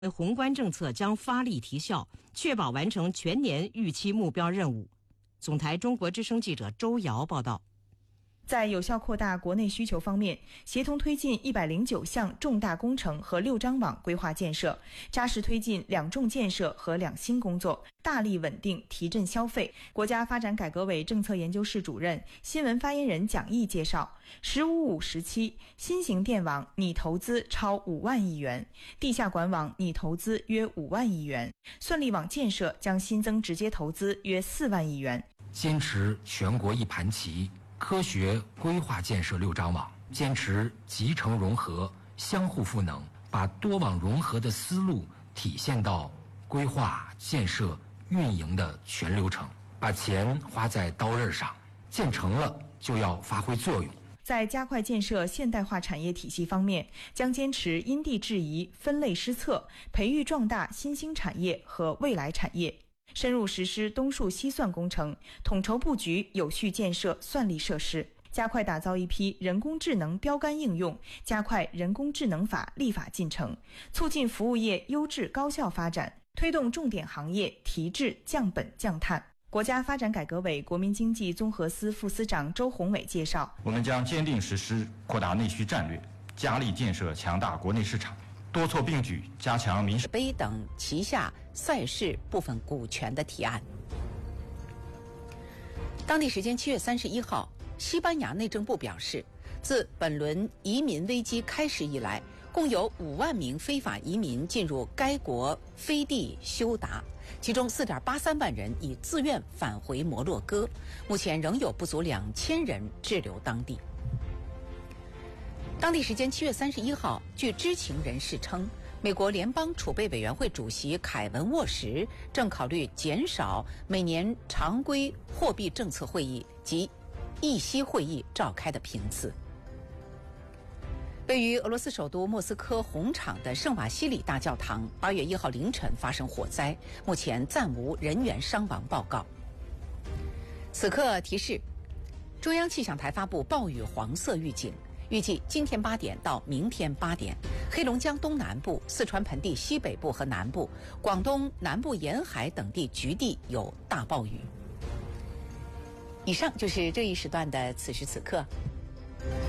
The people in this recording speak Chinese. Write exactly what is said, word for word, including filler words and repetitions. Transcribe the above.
宏观政策将发力提效，确保完成全年预期目标任务。总台中国之声记者周瑶报道。 在有效扩大国内需求方面，协同推进一百零九项重大工程和六张网规划建设，扎实推进两重建设和两新工作，大力稳定提振消费。国家发展改革委政策研究室主任、新闻发言人蒋毅介绍，十五五时期新型电网拟投资超五万亿元，地下管网拟投资约五万亿元，算力网建设将新增直接投资约四万亿元。 坚持全国一盘棋，科学规划建设六张网，坚持集成融合、相互赋能，把多网融合的思路体现到规划、建设、运营的全流程，把钱花在刀刃上，建成了就要发挥作用。 在加快建设现代化产业体系方面，将坚持因地制宜、分类施策，培育壮大新兴产业和未来产业。深入实施东数西算工程，统筹布局有序建设算力设施，加快打造一批人工智能标杆应用，加快人工智能法立法进程，促进服务业优质高效发展，推动重点行业提质降本降碳。国家发展改革委国民经济综合司副司长周宏伟介绍， 我们将坚定实施扩大内需战略，加力建设强大国内市场，多措并举加强民生杯等旗下赛事部分股权的提案。当地时间七月三十一号，西班牙内政部表示，自本轮移民危机开始以来，共有五万名非法移民进入该国飞地休达，其中 四点八三万人已自愿返回摩洛哥，目前仍有不足两千人滞留当地。当地时间七月三十一号，据知情人士称，美国联邦储备委员会主席凯文沃什正考虑减少每年常规货币政策会议及议息会议召开的频次。位于俄罗斯首都莫斯科红场的圣瓦西里大教堂八月一号凌晨发生火灾，目前暂无人员伤亡报告。此刻提示，中央气象台发布暴雨黄色预警，预计今天八点到明天八点，黑龙江东南部、四川盆地西北部和南部、广东南部沿海等地局地有大暴雨。以上就是这一时段的此时此刻。